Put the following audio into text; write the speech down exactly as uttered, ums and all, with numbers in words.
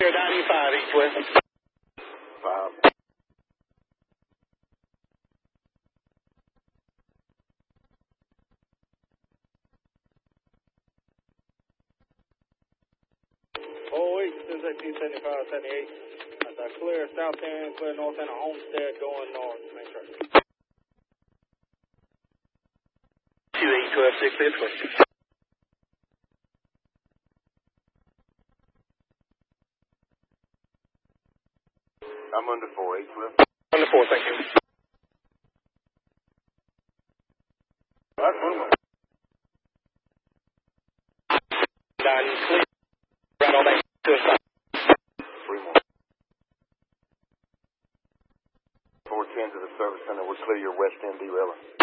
ninety-five east west. Five. Oh, eight, this is eighteen seventy-five, seventy-eight. That's a clear south end, clear north end of Homestead going north. Main track. two eight twelve six clear twenty. I'm under four, eight twelve. Under four, thank you. That's Boomer. Nine clear. Right on that to a stop. Three more. four ten to the service center. We'll clear your west end derailer.